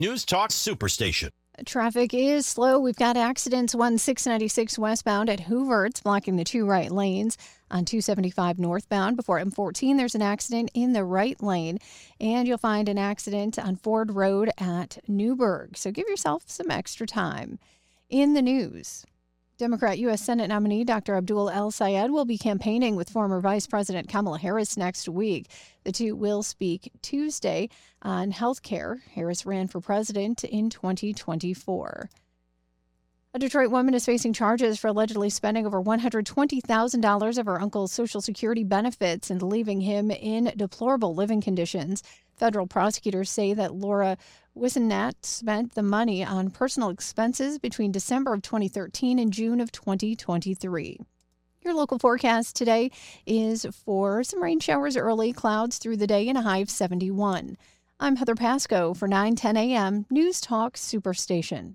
News Talk Superstation. Traffic is slow. We've got accidents 696 westbound at Hoover. It's blocking the two right lanes. On 275 northbound before M14, there's an accident in the right lane. And you'll find an accident on Ford Road at Newburgh. So give yourself some extra time. In the news, Democrat U.S. Senate nominee Dr. Abdul El-Sayed will be campaigning with former Vice President Kamala Harris next week. The two will speak Tuesday on health care. Harris ran for president in 2024. A Detroit woman is facing charges for allegedly spending over $120,000 of her uncle's Social Security benefits and leaving him in deplorable living conditions. Federal prosecutors say that Laura Wissenat spent the money on personal expenses between December of 2013 and June of 2023. Your local forecast today is for some rain showers early, clouds through the day, and a high of 71. I'm Heather Pasco for 9:10 a.m. News Talk Superstation.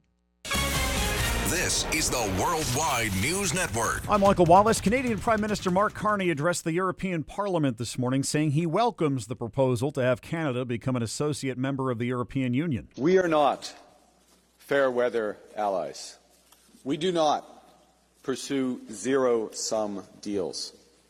This is the Worldwide News Network. I'm Michael Wallace. Canadian Prime Minister Mark Carney addressed the European Parliament this morning, saying he welcomes the proposal to have Canada become an associate member of the European Union. We are not fair weather allies. We do not pursue zero-sum deals.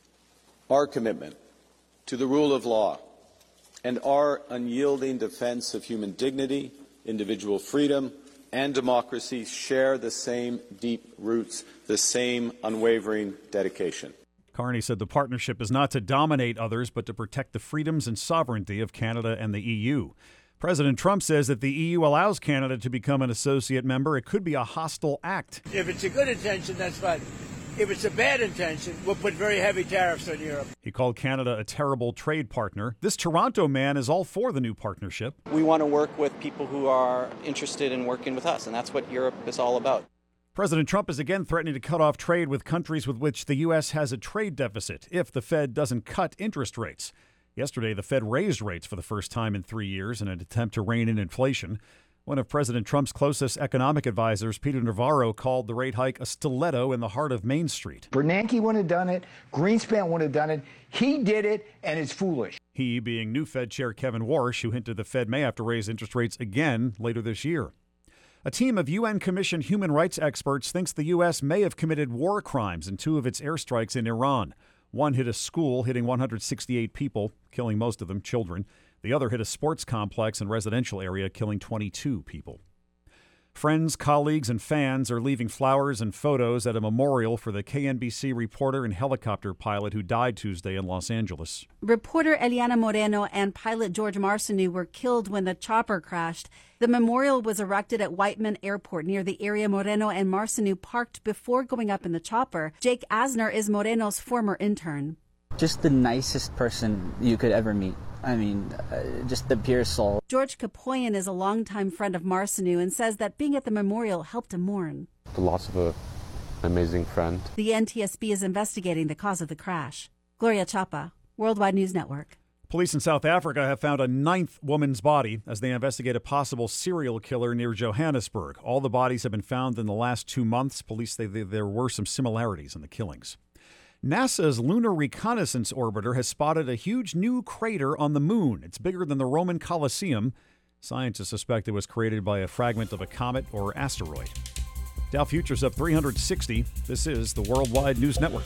Our commitment to the rule of law and our unyielding defense of human dignity, individual freedom, and democracy share the same deep roots, the same unwavering dedication. Carney said the partnership is not to dominate others, but to protect the freedoms and sovereignty of Canada and the EU. President Trump says that the EU allows Canada to become an associate member, it could be a hostile act. If it's a good intention, that's fine. If it's a bad intention, we'll put very heavy tariffs on Europe. He called Canada a terrible trade partner. This Toronto man is all for the new partnership. We want to work with people who are interested in working with us, and that's what Europe is all about. President Trump is again threatening to cut off trade with countries with which the U.S. has a trade deficit if the Fed doesn't cut interest rates. Yesterday, the Fed raised rates for the first time in 3 years in an attempt to rein in inflation. One of President Trump's closest economic advisors, Peter Navarro, called the rate hike a stiletto in the heart of Main Street. Bernanke wouldn't have done it. Greenspan wouldn't have done it. He did it, and it's foolish. He being new Fed Chair Kevin Warsh, who hinted the Fed may have to raise interest rates again later this year. A team of UN-commissioned human rights experts thinks the U.S. may have committed war crimes in two of its airstrikes in Iran. One hit a school, hitting 168 people, killing most of them children. The other hit a sports complex and residential area, killing 22 people. Friends, colleagues, and fans are leaving flowers and photos at a memorial for the KNBC reporter and helicopter pilot who died Tuesday in Los Angeles. Reporter Eliana Moreno and pilot George Marcineau were killed when the chopper crashed. The memorial was erected at Whiteman Airport near the area Moreno and Marcineau parked before going up in the chopper. Jake Asner is Moreno's former intern. Just the nicest person you could ever meet. I mean, just the pure soul. George Kapoyan is a longtime friend of Marcineau and says that being at the memorial helped him mourn. The loss of an amazing friend. The NTSB is investigating the cause of the crash. Gloria Chapa, Worldwide News Network. Police in South Africa have found a 9th woman's body as they investigate a possible serial killer near Johannesburg. All the bodies have been found in the last 2 months. Police say there were some similarities in the killings. NASA's Lunar Reconnaissance Orbiter has spotted a huge new crater on the moon. It's bigger than the Roman Colosseum. Scientists suspect it was created by a fragment of a comet or asteroid. Dow Futures up 360. This is the Worldwide News Network.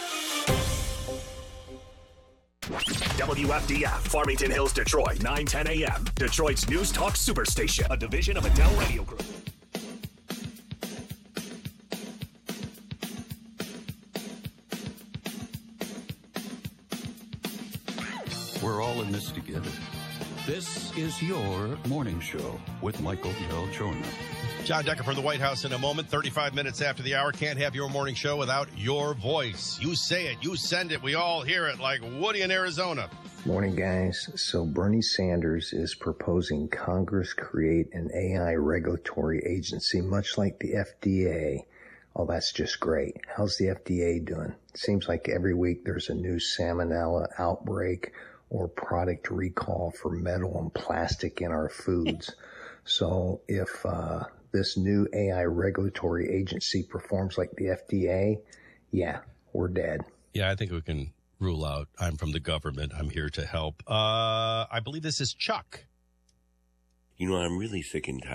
WFDF, Farmington Hills, Detroit, 9:10 a.m. Detroit's News Talk Superstation, a division of Adele Radio Group. We're all in this together. This is your morning show with Michael Del Giorno. John Decker from the White House in a moment. 35 minutes after the hour. Can't have your morning show without your voice. You say it. You send it. We all hear it like Woody in Arizona. Morning, guys. So Bernie Sanders is proposing Congress create an AI regulatory agency, much like the FDA. Oh, that's just great. How's the FDA doing? Seems like every week there's a new salmonella outbreak or product recall for metal and plastic in our foods. So if this new AI regulatory agency performs like the FDA, yeah, we're dead. Yeah, I think we can rule out I'm from the government. I'm here to help. I believe this is Chuck. You know, I'm really sick and tired